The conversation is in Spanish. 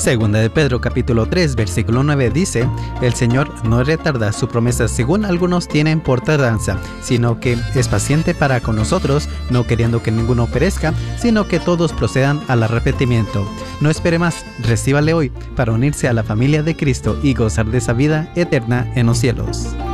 Segunda de Pedro capítulo 3 versículo 9 dice: el Señor no retarda su promesa según algunos tienen por tardanza, sino que es paciente para con nosotros, no queriendo que ninguno perezca, sino que todos procedan al arrepentimiento. No espere más, recíbale hoy para unirse a la familia de Cristo y gozar de esa vida eterna en los cielos.